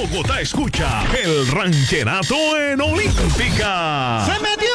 Bogotá escucha el rancherato en Olímpica. ¡Se metió!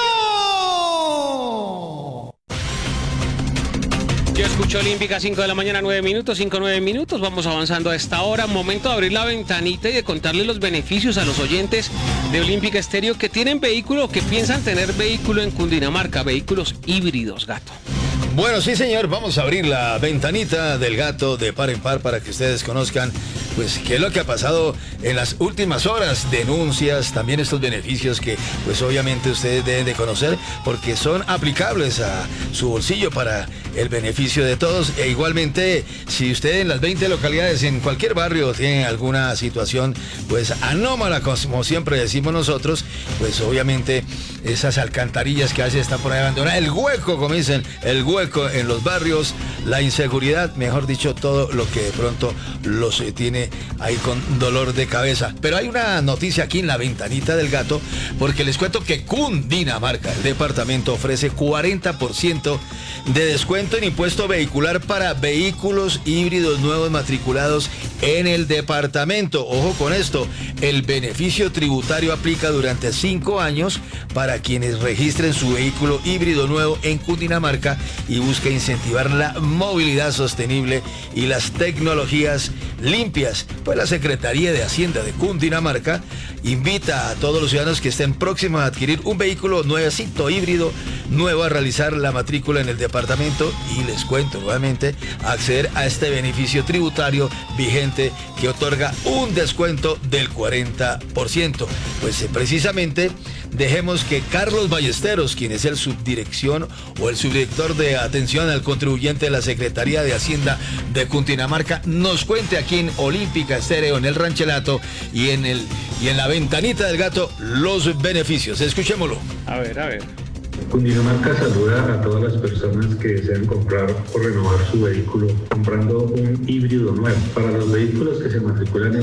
Yo escucho Olímpica, 5 de la mañana, 9 minutos, 9 minutos. Vamos avanzando a esta hora. Momento de abrir la ventanita y de contarles los beneficios a los oyentes de Olímpica Estéreo que tienen vehículo o que piensan tener vehículo en Cundinamarca. Vehículos híbridos, Gato. Bueno, sí, señor, vamos a abrir la ventanita del Gato de par en par para que ustedes conozcan, pues, qué es lo que ha pasado en las últimas horas. Denuncias, también estos beneficios que, pues, obviamente ustedes deben de conocer porque son aplicables a su bolsillo para el beneficio de todos. E igualmente, si usted en las 20 localidades, en cualquier barrio, tiene alguna situación, pues, anómala, como siempre decimos nosotros, pues, obviamente, esas alcantarillas que a veces están por ahí abandonadas, el hueco, como dicen, el hueco en los barrios, la inseguridad, mejor dicho, todo lo que de pronto los tiene ahí con dolor de cabeza. Pero hay una noticia aquí en la ventanita del Gato, porque les cuento que Cundinamarca, el departamento, ofrece 40% de descuento en impuesto vehicular para vehículos híbridos nuevos matriculados en el departamento. Ojo con esto, el beneficio tributario aplica durante 5 años para quienes registren su vehículo híbrido nuevo en Cundinamarca y busca incentivar la movilidad sostenible y las tecnologías limpias. Pues la Secretaría de Hacienda de Cundinamarca invita a todos los ciudadanos que estén próximos a adquirir un vehículo nuevecito, híbrido, nuevo, a realizar la matrícula en el departamento y les cuento nuevamente, acceder a este beneficio tributario vigente que otorga un descuento del 40%. Pues precisamente dejemos que Carlos Ballesteros, quien es el subdirección o el subdirector de atención al contribuyente de la Secretaría de Hacienda de Cundinamarca, nos cuente aquí en Olímpica Estéreo, en el rancherato y en la ventanita del Gato, los beneficios. Escuchémoslo. A ver. Cundinamarca saluda a todas las personas que desean comprar o renovar su vehículo comprando un híbrido nuevo. Para los vehículos que se matriculan en